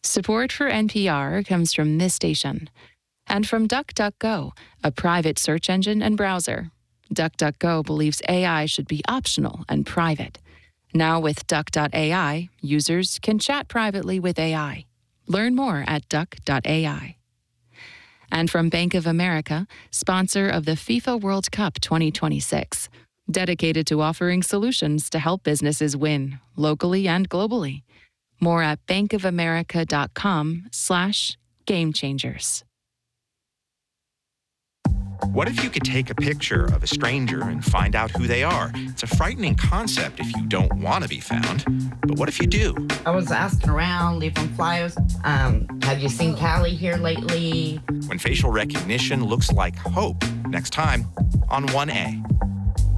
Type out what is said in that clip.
Support for NPR comes from this station and from DuckDuckGo, a private search engine and browser. DuckDuckGo believes AI should be optional and private. Now with Duck.ai, users can chat privately with AI. Learn more at Duck.ai. And from Bank of America, sponsor of the FIFA World Cup 2026, dedicated to offering solutions to help businesses win, locally and globally. More at bankofamerica.com/gamechangers. What if you could take a picture of a stranger and find out who they are? It's a frightening concept if you don't want to be found. But what if you do? I was asking around, leaving flyers. Have you seen Callie here lately? When facial recognition looks like hope. Next time on 1A.